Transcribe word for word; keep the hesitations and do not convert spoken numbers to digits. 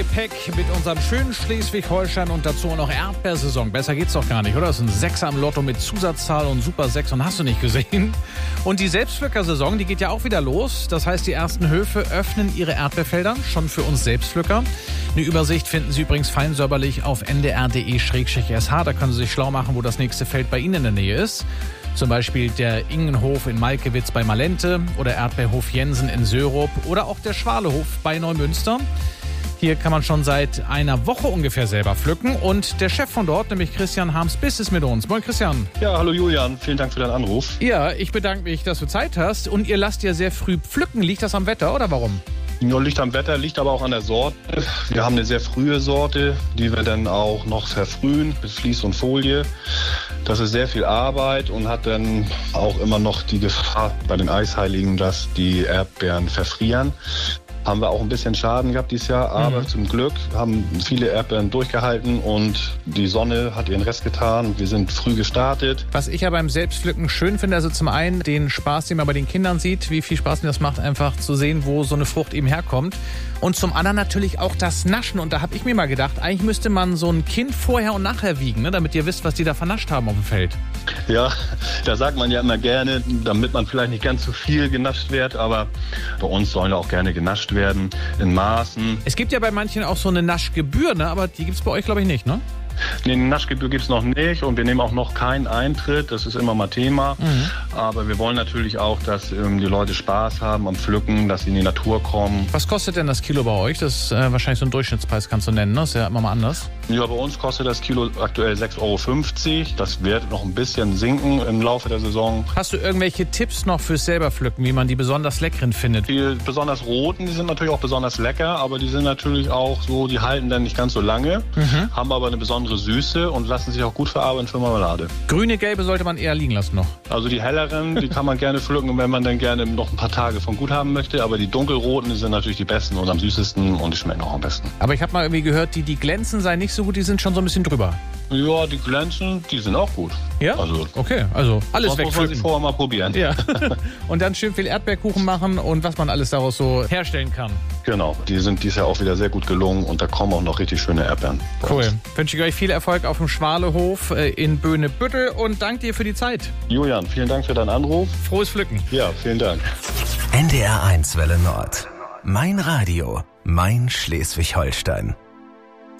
Gepäck mit unserem schönen Schleswig-Holstein und dazu auch noch Erdbeersaison. Besser geht's doch gar nicht, oder? Das ist ein Sechser im Lotto mit Zusatzzahl und Super sechs und hast du nicht gesehen. Und die Selbstpflückersaison, die geht ja auch wieder los. Das heißt, die ersten Höfe öffnen ihre Erdbeerfelder schon für uns Selbstpflücker. Eine Übersicht finden Sie übrigens feinsäuberlich auf n d r punkt d e slash s h. Da können Sie sich schlau machen, wo das nächste Feld bei Ihnen in der Nähe ist. Zum Beispiel der Ingenhof in Malkewitz bei Malente oder Erdbeerhof Jensen in Sörup oder auch der Schwalehof bei Neumünster. Hier kann man schon seit einer Woche ungefähr selber pflücken und der Chef von dort, nämlich Christian Harms-Biss, ist mit uns. Moin Christian. Ja, hallo Julian, vielen Dank für deinen Anruf. Ja, ich bedanke mich, dass du Zeit hast und ihr lasst ja sehr früh pflücken. Liegt das am Wetter oder warum? Ja, liegt am Wetter, liegt aber auch an der Sorte. Wir haben eine sehr frühe Sorte, die wir dann auch noch verfrühen mit Vlies und Folie. Das ist sehr viel Arbeit und hat dann auch immer noch die Gefahr bei den Eisheiligen, dass die Erdbeeren verfrieren. Haben wir auch ein bisschen Schaden gehabt dieses Jahr, aber mhm. zum Glück haben viele Erdbeeren durchgehalten und die Sonne hat ihren Rest getan. Wir sind früh gestartet. Was ich ja beim Selbstpflücken schön finde, also zum einen den Spaß, den man bei den Kindern sieht, wie viel Spaß mir das macht, einfach zu sehen, wo so eine Frucht eben herkommt. Und zum anderen natürlich auch das Naschen. Und da habe ich mir mal gedacht, eigentlich müsste man so ein Kind vorher und nachher wiegen, ne, damit ihr wisst, was die da vernascht haben auf dem Feld. Ja, da sagt man ja immer gerne, damit man vielleicht nicht ganz so viel genascht wird, aber bei uns sollen auch gerne genascht werden, in Maßen. Es gibt ja bei manchen auch so eine Naschgebühr, ne? Aber die gibt es bei euch, glaube ich, nicht, ne? Nee, eine Naschgebühr gibt es noch nicht und wir nehmen auch noch keinen Eintritt, das ist immer mal Thema. Mhm. Aber wir wollen natürlich auch, dass ähm, die Leute Spaß haben am Pflücken, dass sie in die Natur kommen. Was kostet denn das Kilo bei euch? Das ist äh, wahrscheinlich so ein Durchschnittspreis, kannst du nennen, ne? Das ist ja immer mal anders. Ja, bei uns kostet das Kilo aktuell sechs Euro fünfzig. Das wird noch ein bisschen sinken im Laufe der Saison. Hast du irgendwelche Tipps noch fürs selber Pflücken, wie man die besonders leckeren findet? Die besonders roten, die sind natürlich auch besonders lecker, aber die sind natürlich auch so, die halten dann nicht ganz so lange, mhm. haben aber eine besondere Süße und lassen sich auch gut verarbeiten für Marmelade. Grüne, gelbe sollte man eher liegen lassen noch. Also die helleren, die kann man gerne pflücken, wenn man dann gerne noch ein paar Tage von gut haben möchte. Aber die dunkelroten, die sind natürlich die besten und am süßesten und die schmecken auch am besten. Aber ich habe mal irgendwie gehört, die, die glänzen, seien nicht so gut, die sind schon so ein bisschen drüber. Ja, die glänzen, die sind auch gut. Ja? Also, okay, also alles wegpflücken. Das muss man sich vorher mal probieren. Ja. Und dann schön viel Erdbeerkuchen machen und was man alles daraus so herstellen kann. Genau, die sind dieses Jahr auch wieder sehr gut gelungen und da kommen auch noch richtig schöne Erdbeeren. Cool. Wünsche ich euch viel Erfolg auf dem Schwalehof in Böhne-Büttel und danke dir für die Zeit. Julian, vielen Dank für deinen Anruf. Frohes Pflücken. Ja, vielen Dank. N D R eins Welle Nord. Mein Radio, mein Schleswig-Holstein.